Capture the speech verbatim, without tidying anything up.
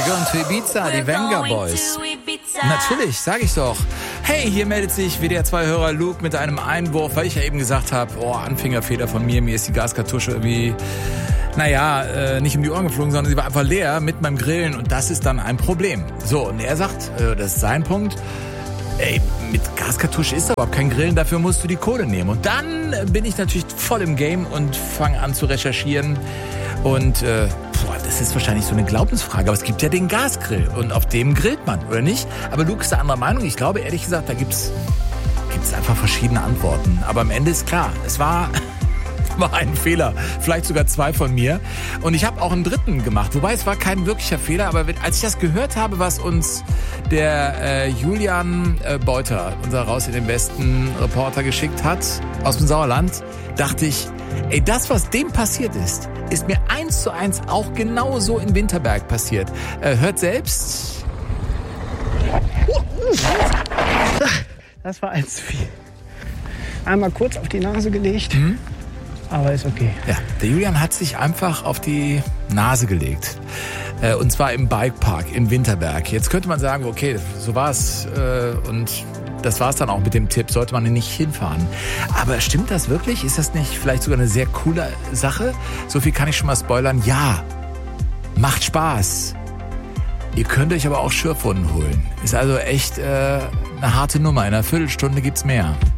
We're going to Ibiza, die Venga Boys. Natürlich, sag ich doch. Hey, hier meldet sich W D R zwei Hörer Luke mit einem Einwurf, weil ich ja eben gesagt habe, oh, Anfängerfehler von mir, mir ist die Gaskartusche irgendwie, naja, äh, nicht um die Ohren geflogen, sondern sie war einfach leer mit meinem Grillen und das ist dann ein Problem. So, und er sagt, äh, das ist sein Punkt, ey, mit Gaskartusche ist überhaupt kein Grillen, dafür musst du die Kohle nehmen. Und dann bin ich natürlich voll im Game und fange an zu recherchieren und äh, boah, das ist wahrscheinlich so eine Glaubensfrage, aber es gibt ja den Gasgrill und auf dem grillt man, oder nicht? Aber Luke ist der anderer Meinung. Ich glaube, ehrlich gesagt, da gibt's gibt's einfach verschiedene Antworten. Aber am Ende ist klar, es war, war ein Fehler. Vielleicht sogar zwei von mir. Und ich habe auch einen dritten gemacht. Wobei, es war kein wirklicher Fehler, aber als ich das gehört habe, was uns der äh, Julian äh, Beuter, unser Raus in den Westen Reporter, geschickt hat aus dem Sauerland, dachte ich, ey, das, was dem passiert ist, ist mir eins zu eins auch genauso in Winterberg passiert. Äh, hört selbst. Das war eins zu viel. Einmal kurz auf die Nase gelegt, mhm. aber ist okay. Ja, der Julian hat sich einfach auf die Nase gelegt. Äh, und zwar im Bikepark in Winterberg. Jetzt könnte man sagen, okay, so war's äh, und das war's dann auch mit dem Tipp, sollte man nicht hinfahren. Aber stimmt das wirklich? Ist das nicht vielleicht sogar eine sehr coole Sache? So viel kann ich schon mal spoilern. Ja, macht Spaß. Ihr könnt euch aber auch Schürfwunden holen. Ist also echt äh, eine harte Nummer. In einer Viertelstunde gibt's mehr.